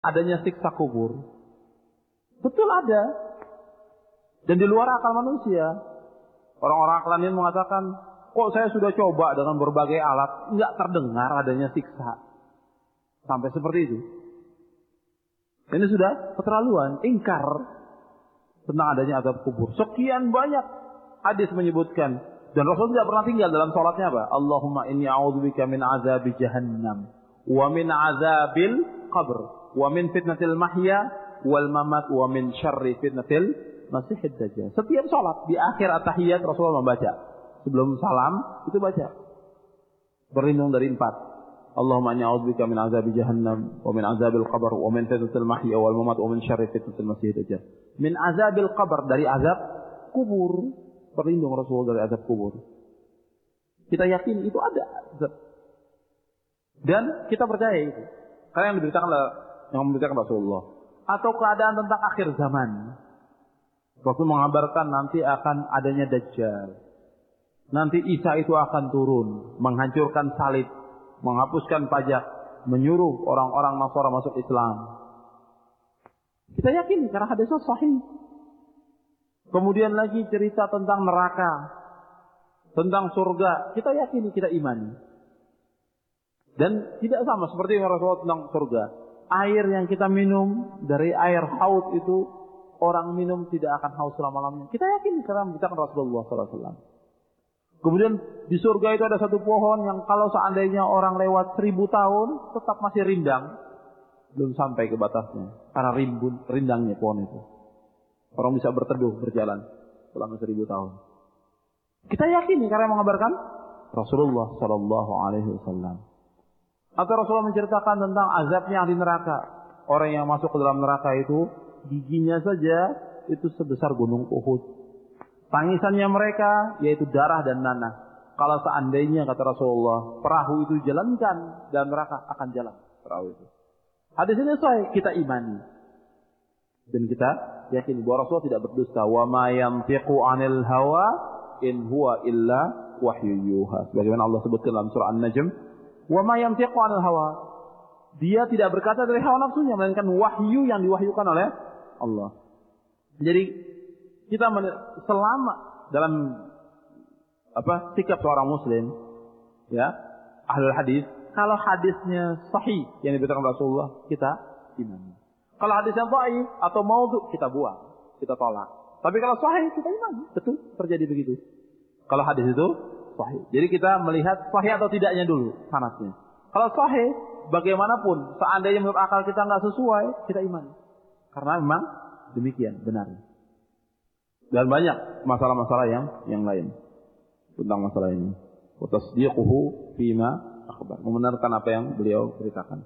adanya siksa kubur. Betul ada. Dan di luar akal manusia. Orang-orang akalanin mengatakan, kok saya sudah coba dengan berbagai alat, nggak terdengar adanya siksa. Sampai seperti itu. Ini sudah keterlaluan, ingkar tentang adanya azab kubur. Sekian banyak hadis menyebutkan. Dan Rasul tidak pernah tinggal dalam sholatnya apa? Allahumma inni a'udzubika min azabi jahannam. Wa min azabil qabr. Wa min fitnatil mahya wal mamat. Wa min syarri fitnatil masihid dajjal. Setiap sholat, di akhir at-tahiyat Rasulullah membaca. Sebelum salam, itu baca. Berlindung dari 4. Allahumma inni a'udzubika min azabi jahannam. Wa min azabil qabr. Wa min fitnatil mahya wal mamat. Wa min syarri fitnatil masihid dajjal. Min azabil qabr, dari azab kubur. Berlindung Rasulullah dari azab kubur. Kita yakin itu ada. Dan kita percaya itu. Karena yang diberitakan Rasulullah. Atau keadaan tentang akhir zaman. Rasul mengabarkan nanti akan adanya Dajjal. Nanti Isa itu akan turun. Menghancurkan salib. Menghapuskan pajak. Menyuruh orang-orang Nasara masuk Islam. Kita yakin karena hadisnya sahih. Kemudian lagi cerita tentang neraka, tentang surga. Kita yakini, kita imani. Dan tidak sama seperti yang Rasulullah tentang surga. Air yang kita minum dari air haud itu, orang minum tidak akan haus selama-lamanya. Kita yakini karena memberitakan Rasulullah SAW. Kemudian di surga itu ada satu pohon yang kalau seandainya orang lewat 1000 tahun, tetap masih rindang. Belum sampai ke batasnya. Karena rindangnya pohon itu. Orang bisa berteduh, berjalan selama 1000 tahun. Kita yakini karena mengabarkan Rasulullah Sallallahu Alaihi Wasallam. Atau Rasulullah menceritakan tentang azabnya ahli neraka. Orang yang masuk ke dalam neraka itu giginya saja itu sebesar gunung Uhud. Tangisannya mereka yaitu darah dan nanah. Kalau seandainya kata Rasulullah perahu itu jalankan dalam neraka akan jalan perahu itu. Hadis ini sahih, kita imani. Dan kita yakin bahwa Rasulullah tidak berdusta. Wa ma yantiqu 'anil hawa in huwa illa wahyu yuha. Sebagaimana Allah sebutkan dalam surah An-Najm, wa ma yantiqu 'anil hawa. Dia tidak berkata dari hawa nafsunya, melainkan wahyu yang diwahyukan oleh Allah. Jadi kita selama dalam sikap seorang muslim, ya, ahlul hadis, kalau hadisnya sahih yang diberikan Rasulullah, kita imani. Kalau hadis yang dhaif atau maudhu kita buang, kita tolak. Tapi kalau sahih kita imani, betul terjadi begitu. Kalau hadis itu sahih. Jadi kita melihat sahih atau tidaknya dulu sanadnya. Kalau sahih, bagaimanapun seandainya menurut akal kita nggak sesuai, kita imani. Karena memang demikian benar. Dan banyak masalah-masalah yang lain tentang masalah ini. Wa tasdiquhu fima akhbar. Membenarkan apa yang beliau beritakan.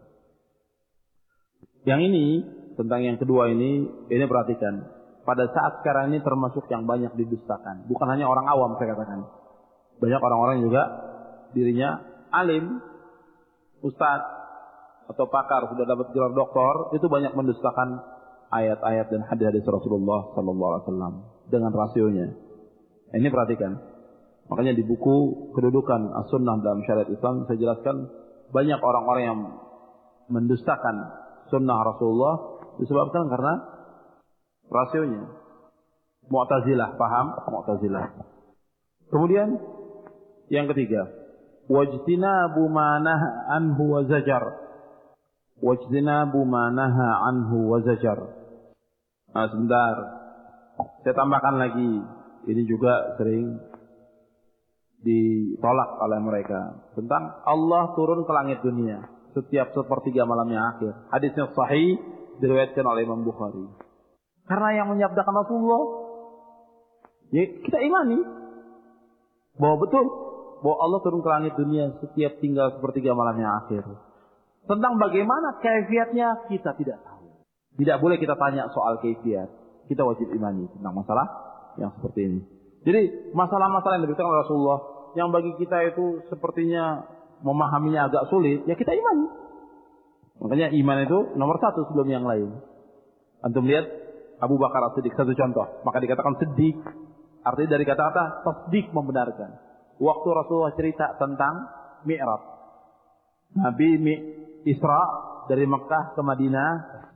Yang ini tentang yang kedua ini perhatikan. Pada saat sekarang ini termasuk yang banyak didustakan. Bukan hanya orang awam saya katakan. Banyak orang-orang juga dirinya alim, ustadz atau pakar, sudah dapat gelar doktor, itu banyak mendustakan ayat-ayat dan hadis-hadis Rasulullah SAW dengan rasionya. Ini perhatikan. Makanya di buku kedudukan as-sunnah dalam syariat Islam saya jelaskan banyak orang-orang yang mendustakan sunnah Rasulullah disebabkan karena rasionya. Mu'tazilah, paham? Mu'tazilah. Kemudian yang ketiga, wajtinabu ma naha anhu wa zajar. Wajtinabu ma naha anhu wa zajar. Nah, sebentar. Saya tambahkan lagi. Ini juga sering ditolak oleh mereka. Tentang Allah turun ke langit dunia setiap sepertiga malamnya akhir. Hadisnya sahih, diriwayatkan oleh Imam Bukhari. Karena yang menyabdakan Rasulullah, ya kita imani bahwa betul bahwa Allah turun ke langit dunia setiap tinggal sepertiga malamnya akhir. Tentang bagaimana kaifiatnya kita tidak tahu. Tidak boleh kita tanya soal kaifiat. Kita wajib imani tentang masalah yang seperti ini. Jadi masalah-masalah yang diberikan oleh Rasulullah yang bagi kita itu sepertinya memahaminya agak sulit, ya kita imani. Makanya iman itu nomor 1 sebelum yang lain. Antum lihat Abu Bakar As-Siddiq, satu contoh. Maka dikatakan siddiq, artinya dari kata-kata tasdik, membenarkan. Waktu Rasulullah cerita tentang Mi'raj, Nabi Isra dari Mekah ke Madinah